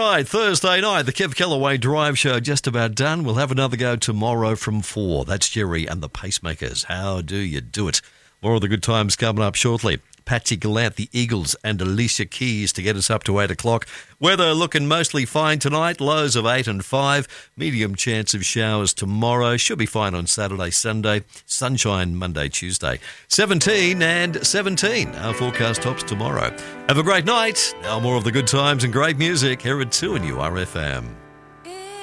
right, Thursday night, the Kev Kellaway Drive Show just about done. We'll have another go tomorrow from 4. That's Jerry and the Pacemakers. How do you do it? More of the good times coming up shortly. Patsy Gallant, the Eagles, and Alicia Keys to get us up to 8 o'clock. Weather looking mostly fine tonight, lows of 8 and 5. Medium chance of showers tomorrow. Should be fine on Saturday, Sunday. Sunshine Monday, Tuesday. 17 and 17. Our forecast tops tomorrow. Have a great night. Now more of the good times and great music here at 2 and URFM.